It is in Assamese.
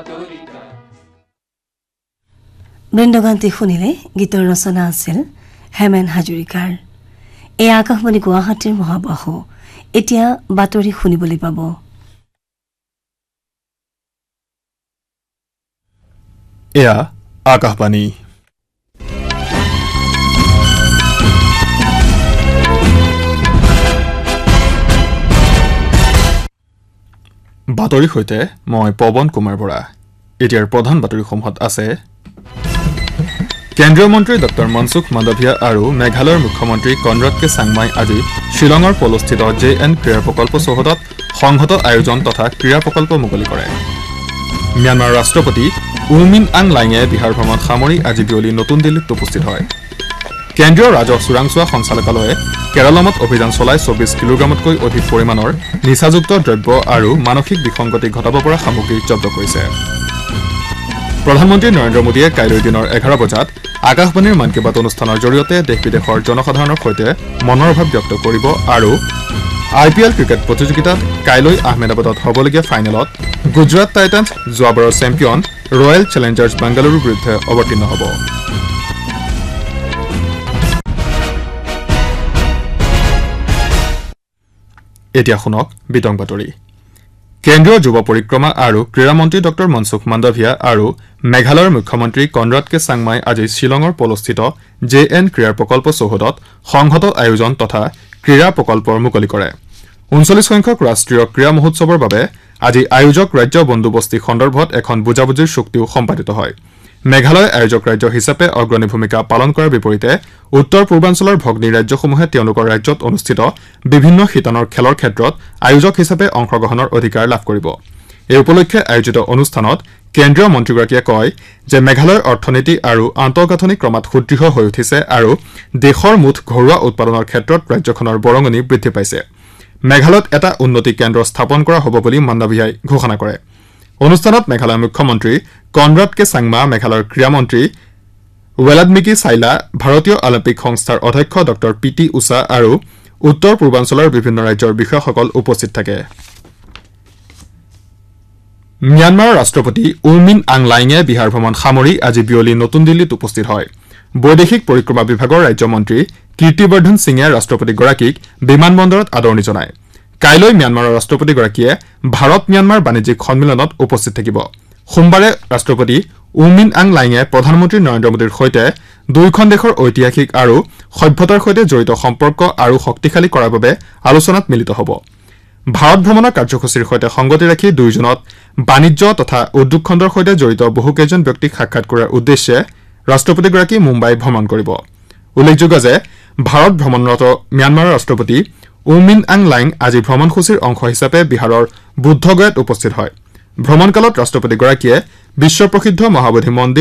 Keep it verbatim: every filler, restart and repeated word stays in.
বৃন্দগান্তি শুনিলে গীতৰ ৰচনা আছিল হেমেন হাজৰিকাৰ। এই আকাশবাণী গুৱাহাটীৰ মহাবাহু। এতিয়া বাতৰি শুনিবলৈ পাব। এয়া আকাশবাণী। বাতৰিৰ সৈতে মই পৱন কুমাৰ বৰা। এতিয়াৰ প্ৰধান বাতৰিসমূহত আছে কেন্দ্ৰীয় মন্ত্ৰী ডক্টৰ মনসুখ মাণ্ডভিয়া আৰু মেঘালয়ৰ মুখ্যমন্ত্ৰী কনৰাড কে চাংমাই আজি শ্বিলঙৰ পলস্থিত জে এন ক্ৰীড়া প্ৰকল্প চৌহদত সংহত আয়োজন তথা ক্ৰীড়া প্ৰকল্প মুকলি কৰে। ম্যানমাৰৰ ৰাষ্ট্ৰপতি উ মিন আং লাইঙে বিহাৰ ভ্ৰমণ সামৰি আজি বিয়লি নতুন দিল্লীত উপস্থিত হয়। কেন্দ্ৰীয় ৰাজহ চোৰাংচোৱা সঞ্চালকালয়ে কেৰালামত অভিযান চলাই চৌবিশ কিলোগ্ৰামতকৈ অধিক পৰিমাণৰ নিচাযুক্ত দ্ৰব্য আৰু মানসিক বিসংগতি ঘটাব পৰা সামগ্ৰী জব্দ কৰিছে। প্ৰধানমন্ত্ৰী নৰেন্দ্ৰ মোদীয়ে কাইলৈ দিনৰ এঘাৰ বজাত আকাশবাণীৰ মন কী বাত অনুষ্ঠানৰ জৰিয়তে দেশ বিদেশৰ জনসাধাৰণৰ সৈতে মনৰ ভাৱ ব্যক্ত কৰিব আৰু আই পি এল ক্ৰিকেট প্ৰতিযোগিতাত কাইলৈ আহমেদাবাদত হ'বলগীয়া ফাইনেলত গুজৰাট টাইটান্ছ যোৱাবাৰৰ চেম্পিয়ন ৰয়েল চেলেঞ্জাৰ্ছ বেংগালুৰুৰ বিৰুদ্ধে অৱতীৰ্ণ হ'ব। এতিয়া শুনক বিতং বাতৰি। কেন্দ্ৰীয় যুৱ পৰিক্ৰমা আৰু ক্ৰীড়া মন্ত্ৰী ডক্টৰ মনসুখ মাণ্ডভিয়া আৰু মেঘালয়ৰ মুখ্যমন্ত্ৰী কনৰাড কে চাংমাই আজি শ্বিলঙৰ পলস্থিত জে এন ক্ৰীড়া প্ৰকল্প চৌহদত সংহত আয়োজন তথা ক্ৰীড়া প্ৰকল্পৰ মুকলি কৰে। ঊনচল্লিছ সংখ্যক ৰাষ্ট্ৰীয় ক্ৰীড়া মহোৎসৱৰ বাবে আজি আয়োজক ৰাজ্য বন্দোবস্তি সন্দৰ্ভত এখন বুজাবুজিৰ চুক্তিও সম্পাদিত হয়। মেঘালয় আয়োজক ৰাজ্য হিচাপে অগ্ৰণী ভূমিকা পালন কৰাৰ বিপৰীতে উত্তৰ পূৰ্বাঞ্চলৰ ভগ্নী ৰাজ্যসমূহে তেওঁলোকৰ ৰাজ্যত অনুষ্ঠিত বিভিন্ন শিতানৰ খেলৰ ক্ষেত্ৰত আয়োজক হিচাপে অংশগ্ৰহণৰ অধিকাৰ লাভ কৰিব। এই উপলক্ষে আয়োজিত অনুষ্ঠানত কেন্দ্ৰীয় মন্ত্ৰীগৰাকীয়ে কয় যে মেঘালয়ৰ অৰ্থনীতি আৰু আন্তঃগাঁথনি ক্ৰমাৎ সুদৃঢ় হৈ উঠিছে আৰু দেশৰ মুঠ ঘৰুৱা উৎপাদনৰ ক্ষেত্ৰত ৰাজ্যখনৰ বৰঙণি বৃদ্ধি পাইছে। মেঘালয়ত এটা উন্নতি কেন্দ্ৰ স্থাপন কৰা হ'ব বুলি মাণ্ডভিয়াই ঘোষণা কৰে। অনুষ্ঠানত মেঘালয়ৰ মুখ্যমন্ত্ৰী কনৰাড কে চাংমা, মেঘালয়ৰ ক্ৰীড়া মন্ত্ৰী ৱেলাডমিকি চাইলা, ভাৰতীয় অলিম্পিক সংস্থাৰ অধ্যক্ষ ডক্টৰ পি টি উষা আৰু উত্তৰ পূৰ্বাঞ্চলৰ বিভিন্ন ৰাজ্যৰ বিষয়াসকল উপস্থিত থাকে। ম্যানমাৰৰ ৰাষ্ট্ৰপতি উ মিন আং লাইঙে বিহাৰ ভ্ৰমণ সামৰি আজি বিয়লি নতুন দিল্লীত উপস্থিত হয়। বৈদেশিক পৰিক্ৰমা বিভাগৰ ৰাজ্যমন্ত্ৰী কীৰ্তিবৰ্ধন সিঙে ৰাষ্ট্ৰপতিগৰাকীক বিমান বন্দৰত আদৰণি জনায়। কাইলৈ ম্যানমাৰৰ ৰাষ্ট্ৰপতিগৰাকীয়ে ভাৰত ম্যানমাৰ বাণিজ্যিক সন্মিলনত উপস্থিত থাকিব। সোমবাৰে ৰাষ্ট্ৰপতি উ মিন আং লাইঙে প্ৰধানমন্ত্ৰী নৰেন্দ্ৰ মোদীৰ সৈতে দুয়োখন দেশৰ ঐতিহাসিক আৰু সভ্যতাৰ সৈতে জড়িত সম্পৰ্ক আৰু শক্তিশালী কৰাৰ বাবে আলোচনাত মিলিত হ'ব। ভাৰত ভ্ৰমণৰ কাৰ্যসূচীৰ সৈতে সংগতি ৰাখি দুই জুনত বাণিজ্য তথা উদ্যোগ খণ্ডৰ সৈতে জড়িত বহুকেইজন ব্যক্তিক সাক্ষাৎ কৰাৰ উদ্দেশ্যে ৰাষ্ট্ৰপতিগৰাকী মুম্বাই ভ্ৰমণ কৰিব। উল্লেখযোগ্য যে ভাৰত ভ্ৰমণৰত ম্যানমাৰৰ ৰাষ্ট্ৰপতি উ মিন আং লাইং আজি ভ্ৰমণসূচীৰ অংশ হিচাপে বিহাৰৰ বুদ্ধগয়াত উপস্থিত হয়। ভ্ৰমণকালত ৰাষ্ট্ৰপতিগৰাকীয়ে বিশ্ব প্ৰসিদ্ধ মহাবোধি মন্দিৰ